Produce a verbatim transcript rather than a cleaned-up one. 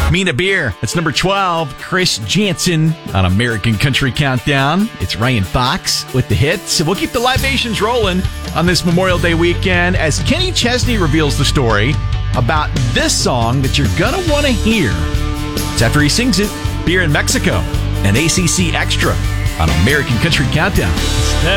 Mina Beer. It's number twelve. Chris Jansen on American Country Countdown. It's Ryan Fox with the hits. We'll keep the libations rolling on this Memorial Day weekend as Kenny Chesney reveals the story about this song that you're going to want to hear. It's after he sings it, Beer in Mexico, and A C C Extra on American Country Countdown.